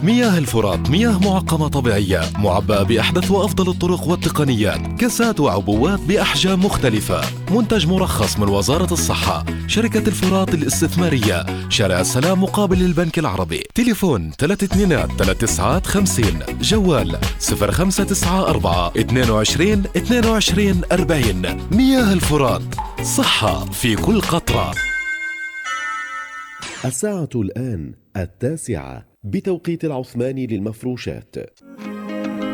مياه الفرات مياه معقمة طبيعية معبأة بأحدث وأفضل الطرق والتقنيات، كاسات وعبوات بأحجام مختلفة. منتج مرخص من وزارة الصحة. شركة الفرات الاستثمارية، شارع السلام مقابل البنك العربي. تليفون 323950. جوال 0594 22 40. مياه الفرات، صحة في كل قطرة. الساعة الآن 9:00 بتوقيت العثماني للمفروشات.